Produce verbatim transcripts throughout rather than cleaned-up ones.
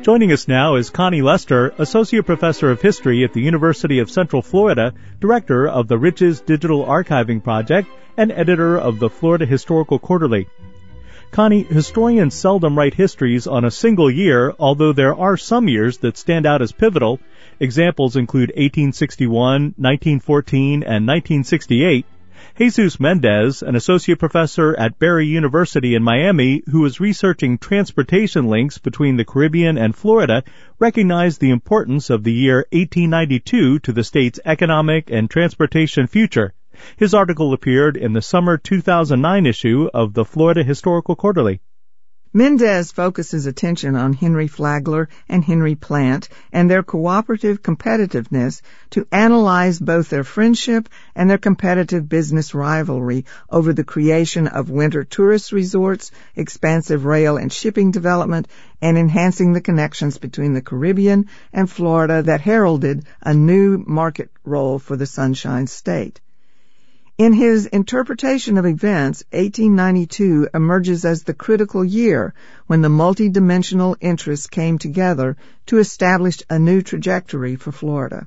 Joining us now is Connie Lester, Associate Professor of History at the University of Central Florida, Director of the Riches Digital Archiving Project, and Editor of the Florida Historical Quarterly. Connie, historians seldom write histories on a single year, although there are some years that stand out as pivotal. Examples include eighteen sixty-one, nineteen fourteen, and nineteen sixty-eight. Jesus Mendez, an associate professor at Barry University in Miami who is researching transportation links between the Caribbean and Florida, recognized the importance of the year eighteen ninety-two to the state's economic and transportation future. His article appeared in the summer two thousand nine issue of the Florida Historical Quarterly. Mendez focuses attention on Henry Flagler and Henry Plant and their cooperative competitiveness to analyze both their friendship and their competitive business rivalry over the creation of winter tourist resorts, expansive rail and shipping development, and enhancing the connections between the Caribbean and Florida that heralded a new market role for the Sunshine State. In his interpretation of events, eighteen ninety-two emerges as the critical year when the multidimensional interests came together to establish a new trajectory for Florida.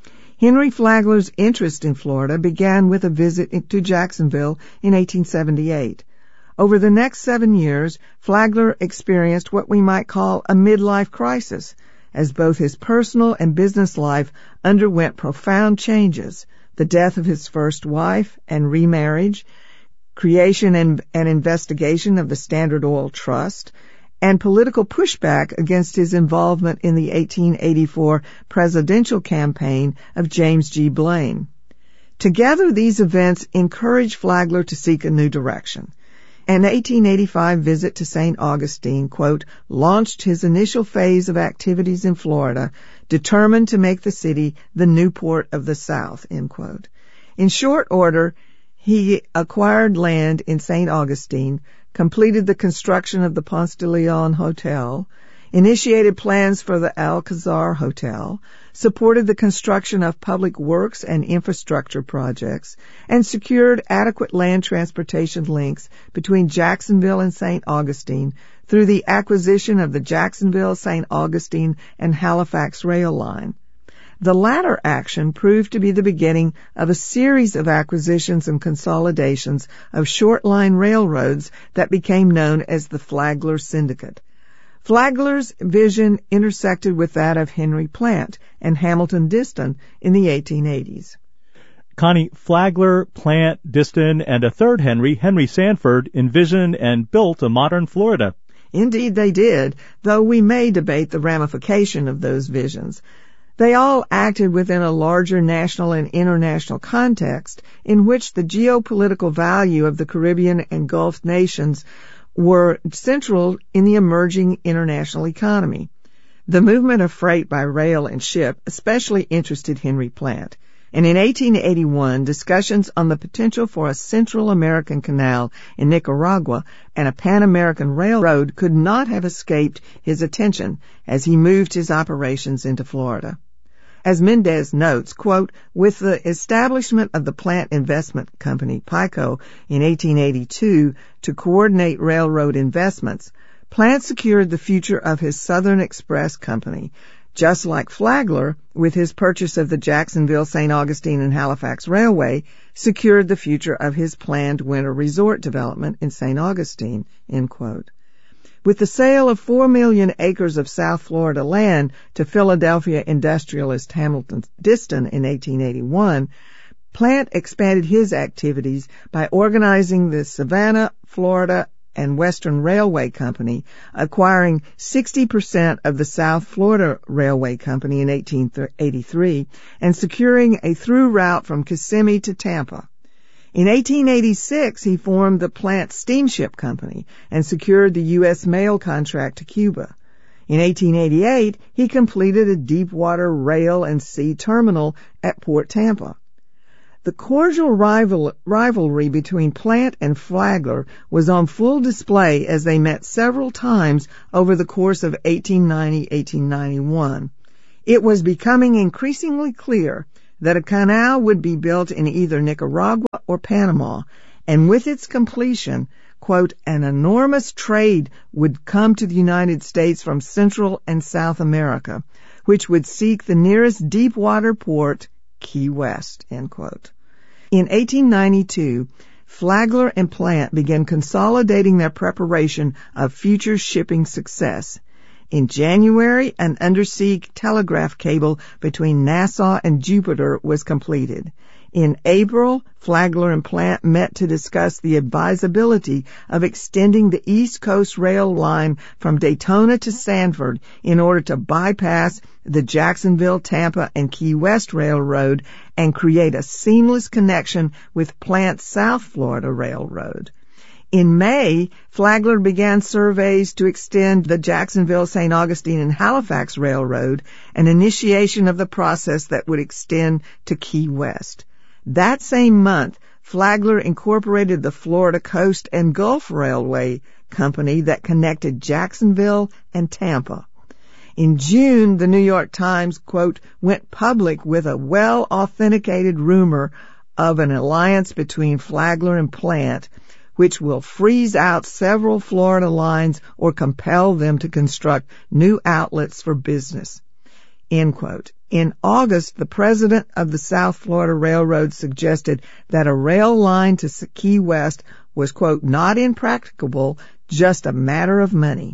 Henry Flagler's interest in Florida began with a visit to Jacksonville in eighteen seventy-eight. Over the next seven years, Flagler experienced what we might call a midlife crisis, as both his personal and business life underwent profound changes: the death of his first wife and remarriage, creation and, and investigation of the Standard Oil Trust, and political pushback against his involvement in the eighteen eighty-four presidential campaign of James G. Blaine. Together, these events encouraged Flagler to seek a new direction. An eighteen eighty-five visit to Saint Augustine, quote, launched his initial phase of activities in Florida, determined to make the city the Newport of the South, end quote. In short order, he acquired land in Saint Augustine, completed the construction of the Ponce de Leon Hotel, initiated plans for the Alcazar Hotel, supported the construction of public works and infrastructure projects, and secured adequate land transportation links between Jacksonville and Saint Augustine through the acquisition of the Jacksonville, Saint Augustine, and Halifax rail line. The latter action proved to be the beginning of a series of acquisitions and consolidations of short-line railroads that became known as the Flagler Syndicate. Flagler's vision intersected with that of Henry Plant and Hamilton Diston in the eighteen eighties. Connie, Flagler, Plant, Diston, and a third Henry, Henry Sanford, envisioned and built a modern Florida. Indeed they did, though we may debate the ramification of those visions. They all acted within a larger national and international context in which the geopolitical value of the Caribbean and Gulf nations were central in the emerging international economy. The movement of freight by rail and ship especially interested Henry Plant, and in eighteen eighty-one, discussions on the potential for a Central American canal in Nicaragua and a Pan-American railroad could not have escaped his attention as he moved his operations into Florida. As Mendez notes, quote, with the establishment of the Plant Investment Company, PICO, in eighteen eighty-two to coordinate railroad investments, Plant secured the future of his Southern Express Company, just like Flagler, with his purchase of the Jacksonville, Saint Augustine, and Halifax Railway, secured the future of his planned winter resort development in Saint Augustine, end quote. With the sale of four million acres of South Florida land to Philadelphia industrialist Hamilton Diston in eighteen eighty-one, Plant expanded his activities by organizing the Savannah, Florida, and Western Railway Company, acquiring sixty percent of the South Florida Railway Company in eighteen eighty-three, and securing a through route from Kissimmee to Tampa. In eighteen eighty-six, he formed the Plant Steamship Company and secured the U S mail contract to Cuba. In eighteen eighty-eight, he completed a deep-water rail and sea terminal at Port Tampa. The cordial rival, rivalry between Plant and Flagler was on full display as they met several times over the course of eighteen ninety to eighteen ninety-one. It was becoming increasingly clear that a canal would be built in either Nicaragua or Panama, and with its completion, quote, an enormous trade would come to the United States from Central and South America, which would seek the nearest deep-water port, Key West, end quote. In eighteen ninety-two, Flagler and Plant began consolidating their preparation of future shipping success. In January, an undersea telegraph cable between Nassau and Jupiter was completed. In April, Flagler and Plant met to discuss the advisability of extending the East Coast Rail line from Daytona to Sanford in order to bypass the Jacksonville, Tampa, and Key West Railroad and create a seamless connection with Plant's South Florida Railroad. In May, Flagler began surveys to extend the Jacksonville, Saint Augustine, and Halifax Railroad, an initiation of the process that would extend to Key West. That same month, Flagler incorporated the Florida Coast and Gulf Railway Company that connected Jacksonville and Tampa. In June, the New York Times, quote, went public with a well-authenticated rumor of an alliance between Flagler and Plant, which will freeze out several Florida lines or compel them to construct new outlets for business, end quote. In August, the president of the South Florida Railroad suggested that a rail line to Key West was, quote, not impracticable, just a matter of money.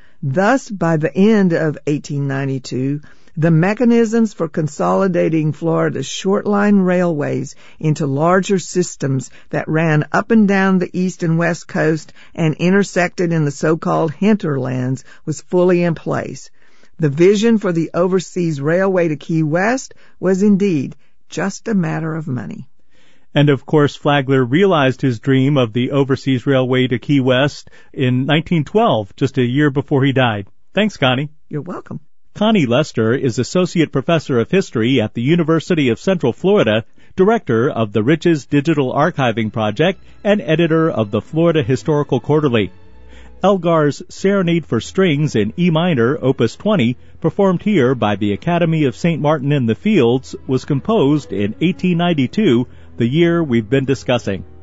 Thus, by the end of eighteen ninety-two, the mechanisms for consolidating Florida's short-line railways into larger systems that ran up and down the east and west coast and intersected in the so-called hinterlands was fully in place. The vision for the overseas railway to Key West was indeed just a matter of money. And of course, Flagler realized his dream of the overseas railway to Key West in nineteen twelve, just a year before he died. Thanks, Connie. You're welcome. Connie Lester is Associate Professor of History at the University of Central Florida, Director of the Riches Digital Archiving Project, and Editor of the Florida Historical Quarterly. Elgar's Serenade for Strings in E minor, Opus twenty, performed here by the Academy of Saint Martin in the Fields, was composed in eighteen ninety-two, the year we've been discussing.